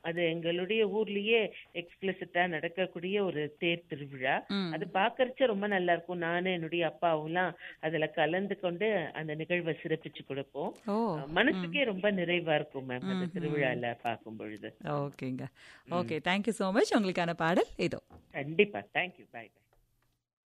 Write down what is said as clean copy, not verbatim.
அது எங்களுடைய ஊர்லயே எக்ஸ்பிளிசிட்டா நடக்கக்கூடிய ஒரு தேர் திருவிழா. ம். அது பாக்கறச்ச ரொம்ப நல்லா இருக்கும். நானு என்னுடைய அப்பாவும்லாம் அதுல கலந்து கொண்டு அந்த நிகழ்வை சிறப்பிச்சு கொடுப்போம். ஓ. ம். மனசுக்கே ரொம்ப நிறைவா இருக்கும் மேம் அந்த ம்ஹும். திருவிழால பார்க்கும் பொழுது. ஓகேங்க. ம். Okay, thank you so much. உங்களுக்கான பாடல் இதோ. கண்டிப்பா. தேங்க்யூ. By by.